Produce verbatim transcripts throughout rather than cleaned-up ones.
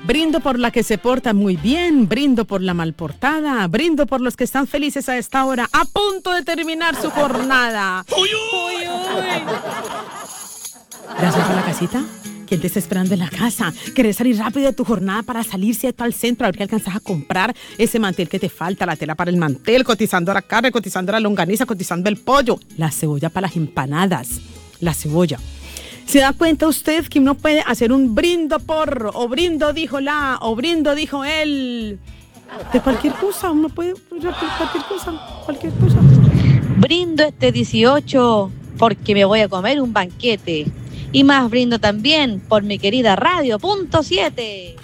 Brindo por la que se porta muy bien, brindo por la malportada, brindo por los que están felices a esta hora, a punto de terminar su jornada. ¡Uy, uy, uy! ¿Ya vas a la casita? ¿Quién te está esperando en la casa? ¿Querés salir rápido de tu jornada para salir cierto al centro a ver qué alcanzas a comprar? Ese mantel que te falta, la tela para el mantel, cotizando a la carne, cotizando a la longaniza, cotizando el pollo, la cebolla para las empanadas, la cebolla. ¿Se da cuenta usted que uno puede hacer un brindo por, o brindo dijo la, o brindo dijo él? De cualquier cosa, uno puede, cualquier cosa, cualquier cosa. Brindo este dieciocho porque me voy a comer un banquete. Y más brindo también por mi querida Radio Punto siete.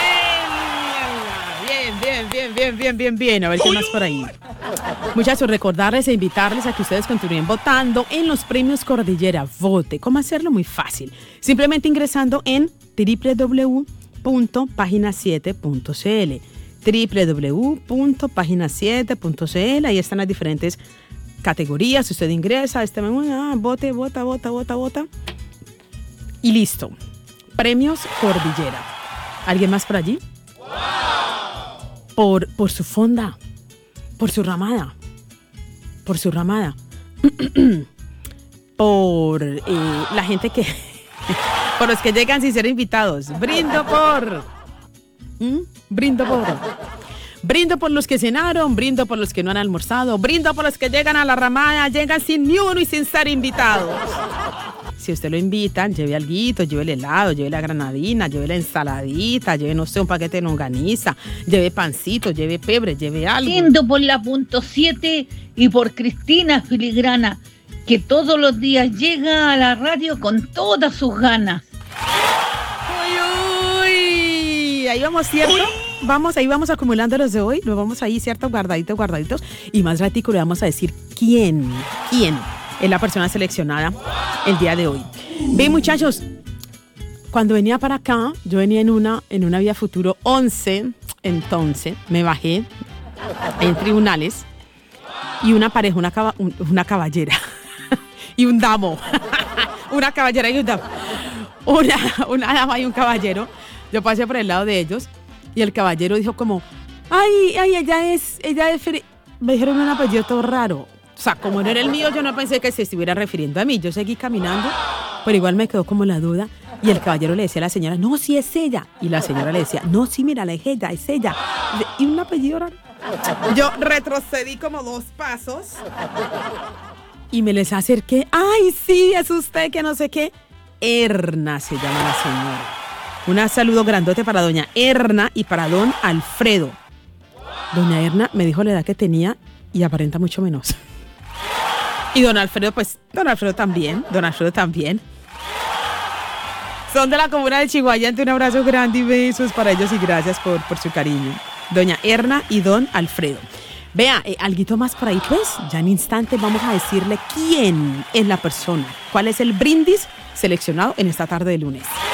Bien, bien, bien, bien, bien, bien, bien. A ver qué más por ahí. Muchachos, recordarles e invitarles a que ustedes continúen votando en los premios Cordillera. Vote. ¿Cómo hacerlo? Muy fácil. Simplemente ingresando en doble u doble u doble u punto página siete punto c l. doble u doble u doble u punto página siete punto c l. Ahí están las diferentes categorías. Usted ingresa, este ah, vote, vota, vota, vota, vota. Y listo. Premios Cordillera. ¿Alguien más por allí? Por, por su fonda. Por su ramada. Por su ramada. Por eh, la gente que... por los que llegan sin ser invitados. Brindo por... ¿Mm? Brindo por... Brindo por los que cenaron, brindo por los que no han almorzado, brindo por los que llegan a la ramada, llegan sin ni uno y sin ser invitados. Si usted lo invitan, lleve alguito, lleve el helado, lleve la granadina, lleve la ensaladita, lleve, no sé, un paquete de longaniza, lleve pancito, lleve pebre, lleve algo. Brindo por la punto siete y por Cristina Filigrana, que todos los días llega a la radio con todas sus ganas. Uy, uy, ahí vamos, ¿cierto? Vamos, ahí vamos acumulando los de hoy, los vamos ahí, ¿cierto? Guardaditos, guardaditos. Y más ratico le vamos a decir quién, quién es la persona seleccionada el día de hoy. Ve, muchachos, cuando venía para acá, yo venía en una, en una Vía Futuro once, entonces me bajé en Tribunales y una pareja, una, caba, un, una caballera y un damo, una caballera y un damo, una, una dama y un caballero. Yo pasé por el lado de ellos y el caballero dijo como, ay, ay, ella es, ella es, Feri-". Me dijeron un apellido todo raro. O sea, como no era el mío, yo no pensé que se estuviera refiriendo a mí. Yo seguí caminando, pero igual me quedó como la duda. Y el caballero le decía a la señora, no, sí es ella. Y la señora le decía, no, sí, mira, es ella, es ella. Y un apellido raro. Yo retrocedí como dos pasos y me les acerqué. Ay, sí, es usted, que no sé qué. Erna se llama la señora. Un saludo grandote para doña Erna y para don Alfredo. Doña Erna me dijo la edad que tenía y aparenta mucho menos. Y don Alfredo, pues, don Alfredo también, don Alfredo también. Son de la comuna de Chihuayante, un abrazo grande y besos para ellos y gracias por, por su cariño. Doña Erna y don Alfredo. Vea, eh, alguito más por ahí, pues, ya en instante vamos a decirle quién es la persona, cuál es el brindis seleccionado en esta tarde de lunes.